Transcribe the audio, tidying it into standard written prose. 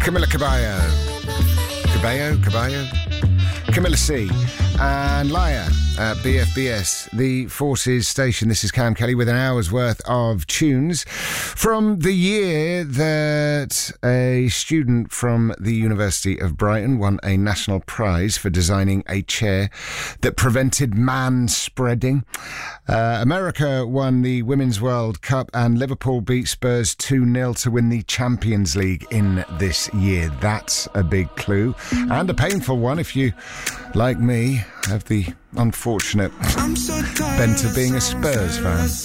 Camilla Cabello. Camilla C. And Laia at BFBS, the Forces station. This is Cam Kelly with an hour's worth of tunes from the year that a student from the University of Brighton won a national prize for designing a chair that prevented man-spreading. America won the Women's World Cup and Liverpool beat Spurs 2-0 to win the Champions League in this year. That's a big clue and a painful one if you, like me, have the unfortunate bent of being a Spurs fan.